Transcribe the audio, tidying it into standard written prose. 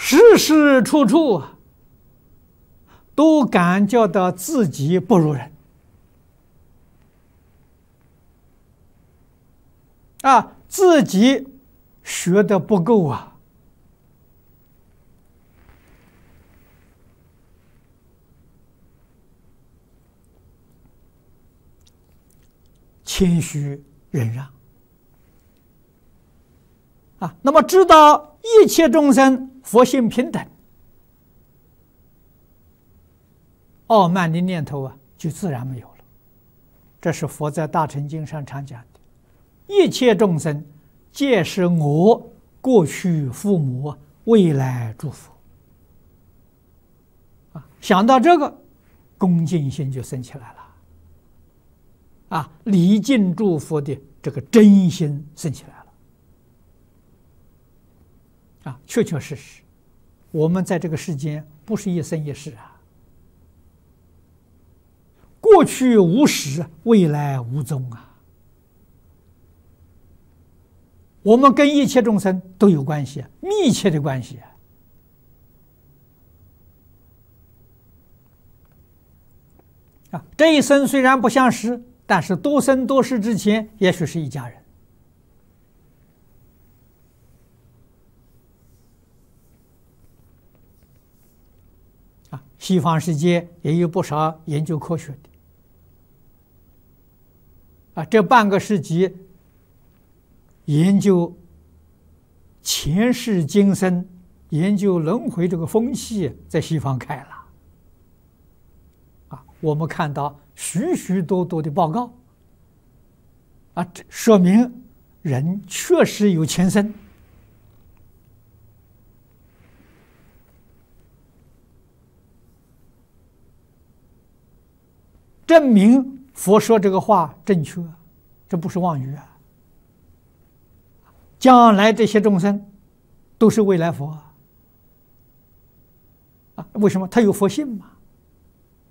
时时处处啊，都感觉到自己不如人啊，自己学的不够啊。谦虚忍让啊，那么知道一切众生佛性平等，傲慢的念头啊就自然没有了。这是佛在大乘经上常讲的，一切众生皆是我过去父母未来诸佛啊，想到这个恭敬心就升起来了啊，礼敬诸佛的这个真心升起来了啊，确确实实，我们在这个世间不是一生一世啊，过去无始，未来无踪啊，我们跟一切众生都有关系，密切的关系啊。这一生虽然不相识，但是多生多世之前，也许是一家人啊。西方世界也有不少研究科学的啊，这半个世纪研究前世今生、研究轮回这个风气，在西方开了啊。我们看到许许多多的报告啊，这说明人确实有前生，证明佛说这个话正确，这不是妄语啊。将来这些众生都是未来佛啊，为什么？他有佛性嘛。